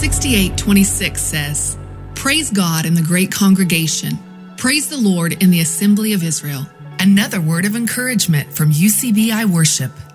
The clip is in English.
68:26 says, "Praise God in the great congregation. Praise the Lord in the assembly of Israel." Another word of encouragement from UCBI Worship.